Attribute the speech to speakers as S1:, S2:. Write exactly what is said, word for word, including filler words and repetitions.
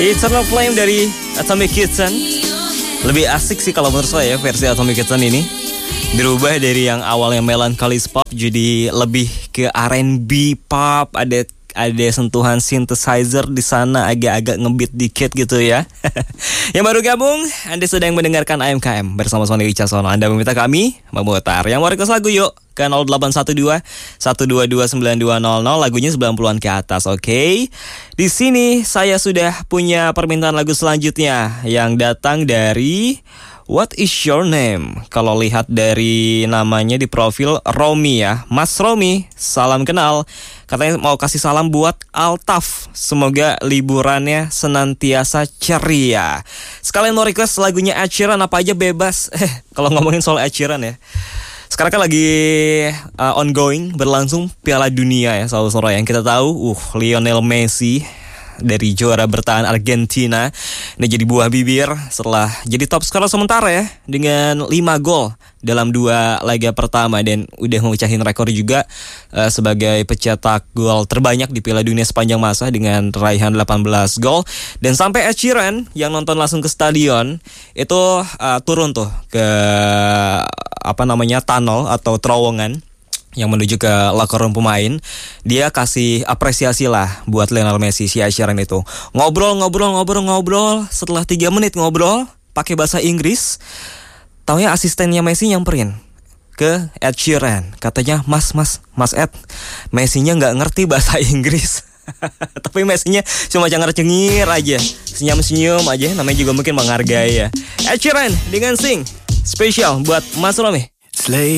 S1: Eternal Flame dari Atomic Kitten. Lebih asik sih kalau menurut saya versi Atomic Kitten ini. Dirubah dari yang awalnya melancholis pop jadi lebih ke R and B pop, ada ada sentuhan synthesizer di sana, agak-agak ngebeat dikit gitu ya. Yang baru gabung, Anda sedang mendengarkan A M K M bersama Sony Wicaksono. Anda meminta kami memutar. Yang mau request lagu yuk ke nol delapan satu dua satu dua dua sembilan dua nol nol, lagunya sembilan puluhan ke atas, oke? Okay? Di sini saya sudah punya permintaan lagu selanjutnya yang datang dari What is your name? Kalau lihat dari namanya di profil Romi ya, Mas Romi, salam kenal. Katanya mau kasih salam buat Altaf. Semoga liburannya senantiasa ceria. Sekalian mau request lagunya Ed Sheeran apa aja bebas. Eh, kalau ngomongin soal Ed Sheeran ya, sekarang kan lagi uh, ongoing, berlangsung Piala Dunia ya, saudara-saudara. Yang kita tahu, uh Lionel Messi dari juara bertahan Argentina ini jadi buah bibir setelah jadi top skor sementara ya dengan lima gol dalam dua laga pertama, dan udah memecahin rekor juga uh, sebagai pencetak gol terbanyak di Piala Dunia sepanjang masa dengan raihan delapan belas gol. Dan sampai Ed Sheeran yang nonton langsung ke stadion itu uh, turun tuh ke apa namanya tunnel atau terowongan yang menuju ke locker room pemain. Dia kasih apresiasi lah buat Lionel Messi, si Ed Sheeran itu. Ngobrol, ngobrol, ngobrol, ngobrol. Setelah tiga menit ngobrol, pakai bahasa Inggris, taunya asistennya Messi nyamperin ke Ed Sheeran. Katanya, mas, mas, mas Ed, Messi-nya gak ngerti bahasa Inggris. Tapi Messi-nya cuma cengar-cengir aja, senyum-senyum aja. Namanya juga mungkin menghargai ya. Ed Sheeran dengan Sing, spesial buat Mas Romi.